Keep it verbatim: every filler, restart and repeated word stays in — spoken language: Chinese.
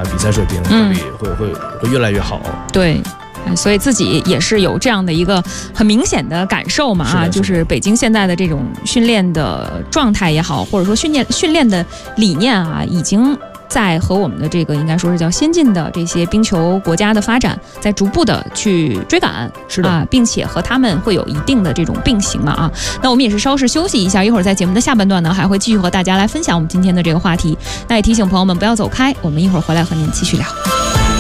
啊，比赛水平会会会会越来越好。 对。所以自己也是有这样的一个很明显的感受嘛啊，就是北京现在的这种训练的状态也好，或者说训练训练的理念啊，已经在和我们的这个应该说是叫先进的这些冰球国家的发展，在逐步的去追赶， 是的啊，并且和他们会有一定的这种并行了啊。那我们也是稍事休息一下，一会儿在节目的下半段呢，还会继续和大家来分享我们今天的这个话题。那也提醒朋友们不要走开，我们一会儿回来和您继续聊。